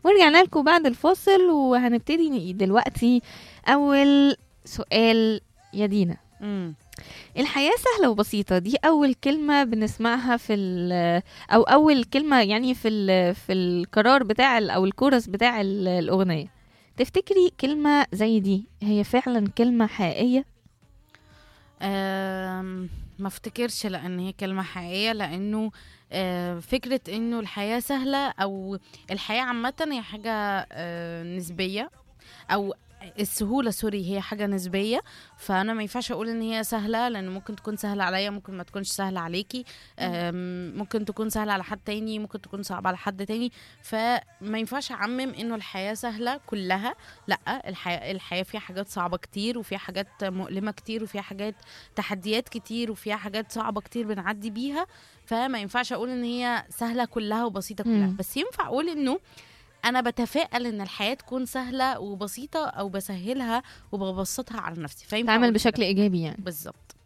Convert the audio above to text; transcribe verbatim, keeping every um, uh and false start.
ورجعنا لكم بعد الفاصل، وهنبتدي دلوقتي أول سؤال يا دينا. امم الحياة سهلة وبسيطة، دي أول كلمة بنسمعها في ال أو أول كلمة يعني في ال في القرار بتاع ال أو الكورس بتاع ال- الأغنية. تفتكري كلمة زي دي هي فعلا كلمة حقيقية؟ أم، ما افتكرش لان هي كلمة حقيقية، لانه آه، فكرة انه الحياة سهلة او الحياة عامة هي حاجة آه، نسبية، او السهولة سوري هي حاجة نسبية. فأنا ما ينفعش أقول إن هي سهلة، لأن ممكن تكون سهلة عليا، ممكن ما تكونش سهلة عليكي. أم، ممكن تكون سهلة على حد تاني، ممكن تكون صعبة على حد تاني. فما ينفعش أعمم إنه الحياة سهلة كلها. لأ، الحياة الحياة فيها حاجات صعبة كتير، وفيها حاجات مؤلمة كتير، وفيها حاجات تحديات كتير، وفيها حاجات صعبة كتير بنعدي بيها. فما ينفعش أقول إن هي سهلة كلها وبسيطة كلها، مم. بس ينفع أقول إنه انا بتفائل ان الحياه تكون سهله وبسيطه، او بسهلها وببسطها على نفسي، فينفع تعمل اقول كده. بشكل إيجابي يعني. بالظبط.